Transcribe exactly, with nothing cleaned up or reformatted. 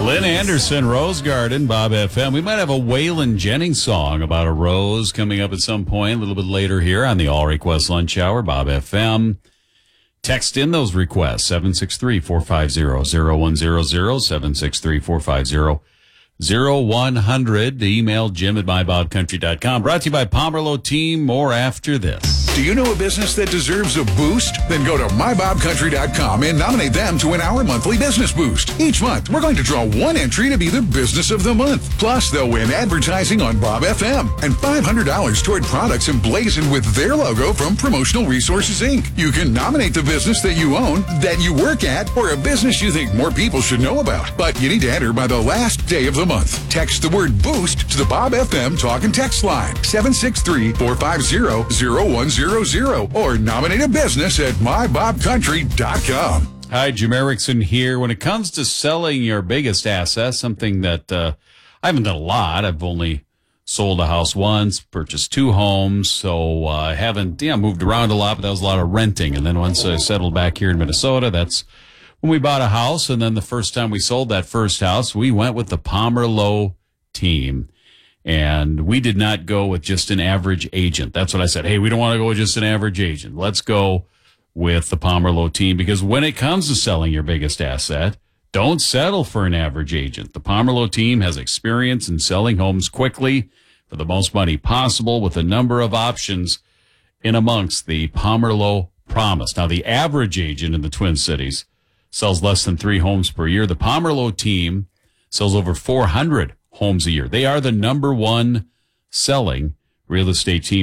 Lynn Anderson, Rose Garden, Bob F M. We might have a Waylon Jennings song about a rose coming up at some point, a little bit later here on the All Request Lunch Hour, Bob F M. Text in those requests, seven six three, four five zero, zero one zero zero, seven six three, four five zero, zero one zero zero. Email Jim at my bob country dot com. Brought to you by Pomerleau Team. More after this. Do you know a business that deserves a boost? Then go to my bob country dot com and nominate them to win our monthly business boost. Each month, we're going to draw one entry to be the business of the month. Plus, they'll win advertising on Bob F M and five hundred dollars toward products emblazoned with their logo from Promotional Resources, Incorporated. You can nominate the business that you own, that you work at, or a business you think more people should know about. But you need to enter by the last day of the month. Text the word boost to the Bob F M talk and text line, seven six three, four five zero, zero one zero zero, or nominate a business at my bob country dot com. Hi, Jim Erickson here. When it comes to selling your biggest asset, something that uh, I haven't done a lot. I've only sold a house once, purchased two homes, so uh, I haven't yeah, moved around a lot, but that was a lot of renting. And then once I settled back here in Minnesota, that's when we bought a house. And then the first time we sold that first house, we went with the Pomerleau Team. And we did not go with just an average agent. That's what I said. Hey, we don't want to go with just an average agent. Let's go with the Pomerleau Team, because when it comes to selling your biggest asset, don't settle for an average agent. The Pomerleau Team has experience in selling homes quickly for the most money possible with a number of options in amongst the Pomerleau Promise. Now, the average agent in the Twin Cities sells less than three homes per year. The Pomerleau Team sells over four hundred homes a year. They are the number one selling real estate team